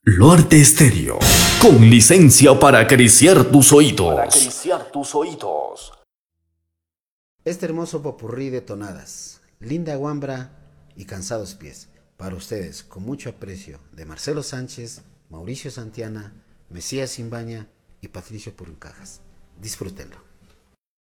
Luarte Estéreo, con licencia para acariciar tus oídos. Este hermoso popurrí de tonadas, Linda Guambra y Cansados Pies, para ustedes, con mucho aprecio, de Marcelo Sánchez, Mauricio Santiana, Mesías Simbaña y Patricio Puruncajas. Disfrútenlo.